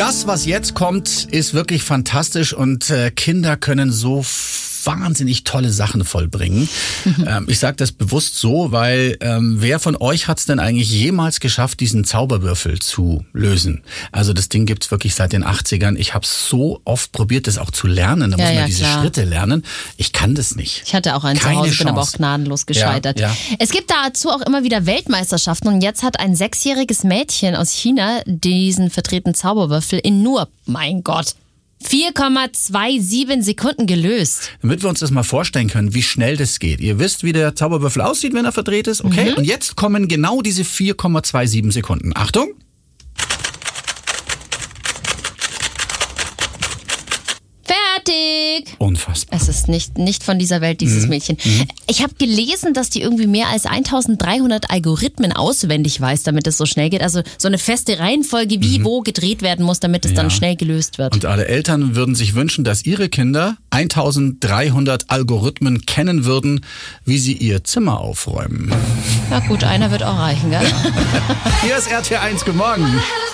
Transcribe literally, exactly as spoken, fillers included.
Das, was jetzt kommt, ist wirklich fantastisch und äh, Kinder können so wahnsinnig tolle Sachen vollbringen. Mhm. Ähm, ich sage das bewusst so, weil ähm, wer von euch hat es denn eigentlich jemals geschafft, diesen Zauberwürfel zu lösen? Also das Ding gibt's wirklich seit den achtzigern. Ich habe so oft probiert, das auch zu lernen. Da ja, muss man ja, diese klar. Schritte lernen. Ich kann das nicht. Ich hatte auch einen Keine zu Hause, bin aber auch Chance. gnadenlos gescheitert. Ja, ja. Es gibt dazu auch immer wieder Weltmeisterschaften und jetzt hat ein sechsjähriges Mädchen aus China diesen vertretenen Zauberwürfel in nur, mein Gott, vier Komma siebenundzwanzig Sekunden gelöst. Damit wir uns das mal vorstellen können, wie schnell das geht. Ihr wisst, wie der Zauberwürfel aussieht, wenn er verdreht ist, okay? Mhm. Und jetzt kommen genau diese vier Komma siebenundzwanzig Sekunden. Achtung! Fertig! Unfassbar. Es ist nicht, nicht von dieser Welt, dieses mhm. Mädchen. Mhm. Ich habe gelesen, dass die irgendwie mehr als eintausenddreihundert Algorithmen auswendig weiß, damit es so schnell geht. Also so eine feste Reihenfolge, wie mhm. wo gedreht werden muss, damit es ja. dann schnell gelöst wird. Und alle Eltern würden sich wünschen, dass ihre Kinder eintausenddreihundert Algorithmen kennen würden, wie sie ihr Zimmer aufräumen. Na gut, einer wird auch reichen, gell? Hier ist R T eins, guten Morgen.